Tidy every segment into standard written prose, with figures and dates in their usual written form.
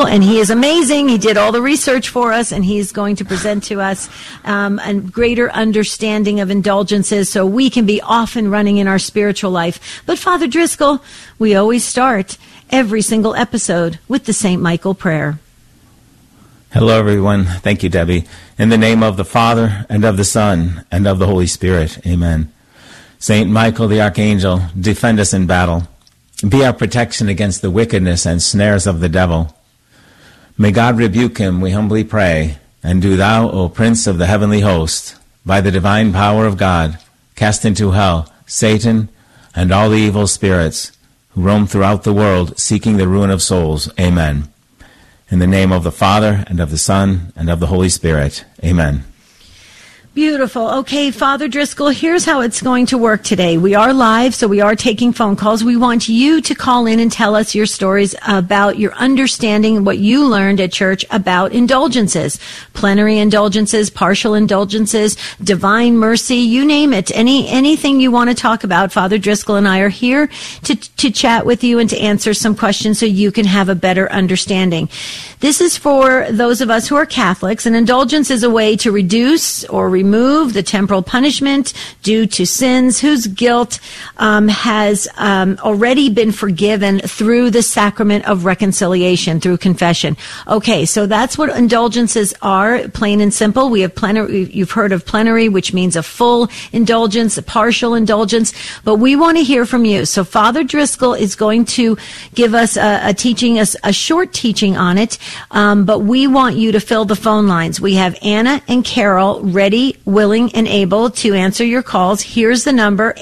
Driscoll, and he is amazing. He did all the research for us, and he's going to present to us a greater understanding of indulgences so we can be off and running in our spiritual life. But Father Driscoll, we always start every single episode with the St. Michael prayer. Hello, everyone. Thank you, Debbie. In the name of the Father, and of the Son, and of the Holy Spirit. Amen. Saint Michael the Archangel, defend us in battle. Be our protection against the wickedness and snares of the devil. May God rebuke him, we humbly pray. And do thou, O Prince of the heavenly host, by the divine power of God, cast into hell Satan and all the evil spirits who roam throughout the world, seeking the ruin of souls. Amen. In the name of the Father, and of the Son, and of the Holy Spirit. Amen. Beautiful. Okay, Father Driscoll, here's how it's going to work today. We are live, so we are taking phone calls. We want you to call in and tell us your stories about your understanding, what you learned at church about indulgences. Plenary indulgences, partial indulgences, divine mercy, you name it. Anything you want to talk about, Father Driscoll and I are here to chat with you and to answer some questions so you can have a better understanding. This is for those of us who are Catholics. An indulgence is a way to reduce or remove the temporal punishment due to sins whose guilt has already been forgiven through the sacrament of reconciliation, through confession. Okay, so that's what indulgences are, plain and simple. We have plenary. You've heard of plenary, which means a full indulgence, a partial indulgence, but we want to hear from you. So Father Driscoll is going to give us a short teaching on it, but we want you to fill the phone lines. We have Anna and Carol ready, willing, and able to answer your calls. Here's the number,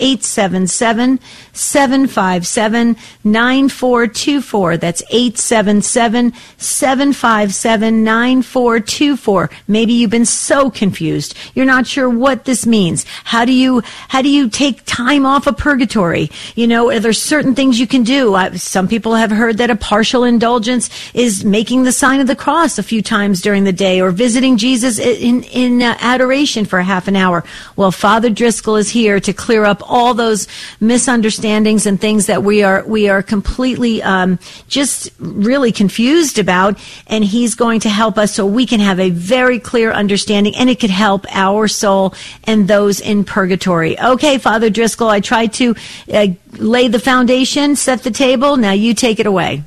877-757-9424. That's 877-757-9424. Maybe you've been so confused. You're not sure what this means. How do you take time off of purgatory? You know, are there certain things you can do? Some people have heard that a partial indulgence is making the sign of the cross a few times during the day, or visiting Jesus in adoration for half an hour. Well, Father Driscoll is here to clear up all those misunderstandings and things that we are completely just really confused about, and he's going to help us so we can have a very clear understanding, and it could help our soul and those in purgatory. Okay, Father Driscoll, I tried to lay the foundation, set the table. Now you take it away.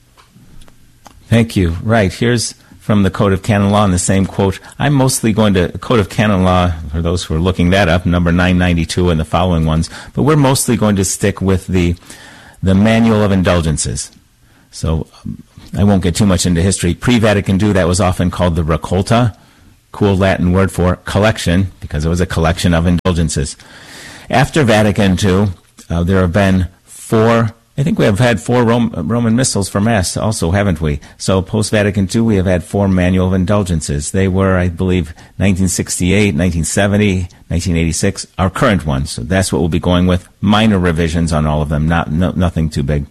Thank you. Right, here's from the Code of Canon Law in the same quote. I'm mostly going to Code of Canon Law, for those who are looking that up, number 992 and the following ones, but we're mostly going to stick with the Manual of Indulgences. So I won't get too much into history. Pre-Vatican II, that was often called the Raccolta, cool Latin word for collection, because it was a collection of indulgences. After Vatican II, there have been I think we have had four Roman missals for Mass also, haven't we? So post-Vatican II, we have had 4 Manual of Indulgences. They were, I believe, 1968, 1970, 1986, our current ones. So that's what we'll be going with. Minor revisions on all of them, nothing too big.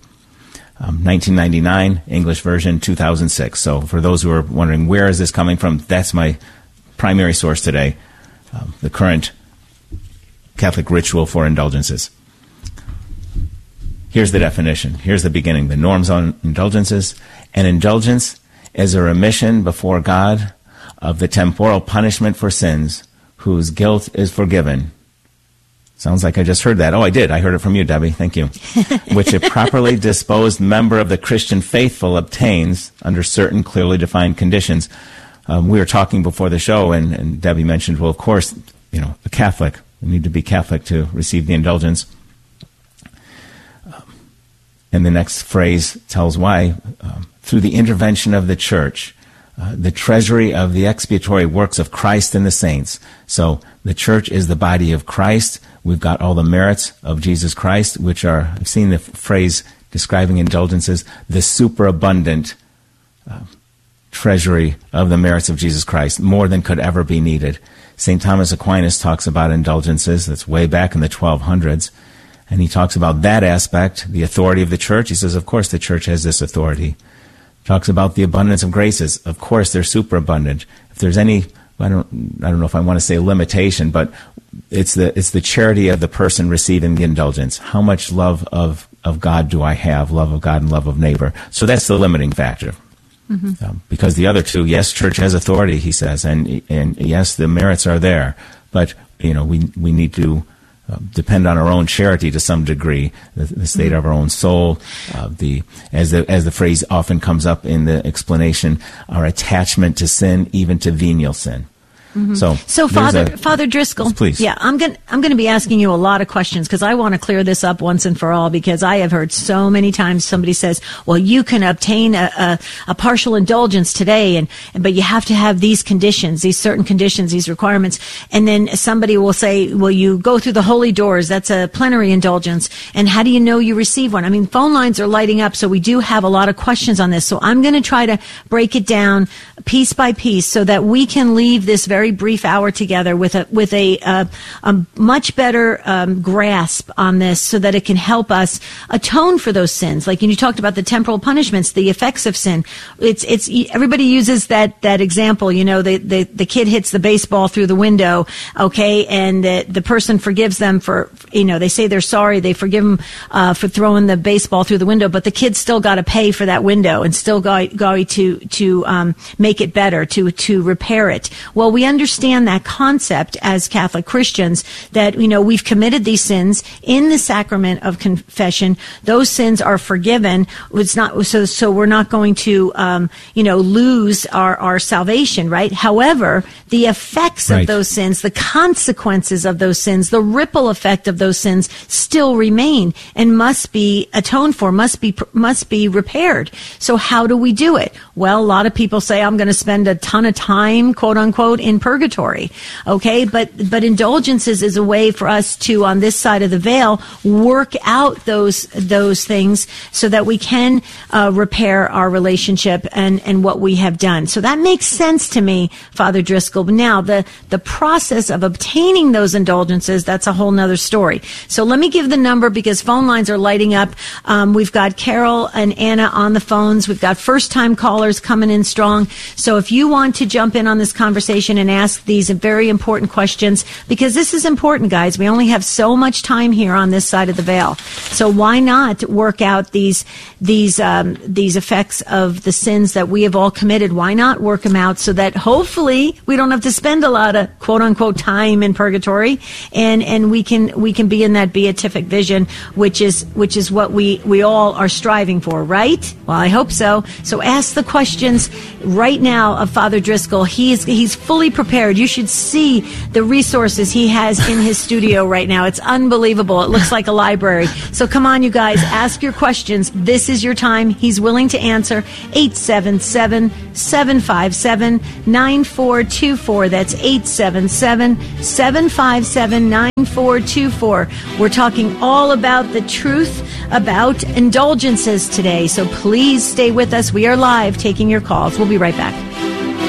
1999, English version, 2006. So for those who are wondering, where is this coming from? That's my primary source today, the current Catholic ritual for indulgences. Here's the definition. Here's the beginning. The norms on indulgences. An indulgence is a remission before God of the temporal punishment for sins whose guilt is forgiven. Sounds like I just heard that. Oh, I did. I heard it from you, Debbie. Thank you. Which a properly disposed member of the Christian faithful obtains under certain clearly defined conditions. We were talking before the show, and Debbie mentioned, well, of course, a Catholic. We need to be Catholic to receive the indulgence. And the next phrase tells why. Through the intervention of the Church, the treasury of the expiatory works of Christ and the saints. So the Church is the body of Christ. We've got all the merits of Jesus Christ, which are, I've seen the phrase describing indulgences, the superabundant treasury of the merits of Jesus Christ, more than could ever be needed. St. Thomas Aquinas talks about indulgences. That's way back in the 1200s. And he talks about that aspect, the authority of the Church. He says, of course, the Church has this authority. Talks about the abundance of graces. Of course, they're superabundant. If there's any, I don't know if I want to say limitation, but it's the charity of the person receiving the indulgence. How much love of God do I have? Love of God and love of neighbor. So that's the limiting factor. Because the other two, yes, church has authority, he says, and yes, the merits are there, but we need to depend on our own charity to some degree, the state of our own soul, as the phrase often comes up in the explanation, our attachment to sin, even to venial sin. So Father Driscoll, please. Yeah, I'm going to be asking you a lot of questions because I want to clear this up once and for all, because I have heard so many times somebody says, well, you can obtain a partial indulgence today, but you have to have these conditions, these certain conditions, these requirements. And then somebody will say, well, you go through the holy doors. That's a plenary indulgence. And how do you know you receive one? I mean, phone lines are lighting up, so we do have a lot of questions on this. So I'm going to try to break it down piece by piece so that we can leave this very brief hour together with a much better grasp on this, so that it can help us atone for those sins. Like, you talked about the temporal punishments, the effects of sin. It's everybody uses that example. The kid hits the baseball through the window, okay, and the person forgives them for, they say they're sorry, they forgive them for throwing the baseball through the window, but the kid's still got to pay for that window and still going to make it better, to repair it. Well, we understand that concept as Catholic Christians, that, we've committed these sins in the sacrament of confession. Those sins are forgiven. It's not, so we're not going to, lose our salvation, right? However, the effects of those sins, the consequences of those sins, the ripple effect of those sins still remain and must be atoned for, must be repaired. So how do we do it? Well, a lot of people say, I'm going to spend a ton of time, quote unquote, in purgatory. Okay. But indulgences is a way for us to, on this side of the veil, work out those things so that we can repair our relationship and what we have done. So that makes sense to me, Father Driscoll. But now the process of obtaining those indulgences, that's a whole nother story. So let me give the number, because phone lines are lighting up. We've got Carol and Anna on the phones. We've got first-time callers coming in strong. So if you want to jump in on this conversation and ask these very important questions, because this is important, guys. We only have so much time here on this side of the veil. So why not work out these effects of the sins that we have all committed? Why not work them out so that hopefully we don't have to spend a lot of quote unquote time in purgatory, and we can be in that beatific vision, which is what we all are striving for, right? Well, I hope so. So ask the questions right now of Father Driscoll. He's fully prepared. You should see the resources he has in his studio right now. It's unbelievable. It looks like a library. So come on, you guys, ask your questions. This is your time. He's willing to answer. 877-757-9424. That's 877-757-9424. We're talking all about the truth about indulgences today. So please stay with us. We are live taking your calls. We'll be right back.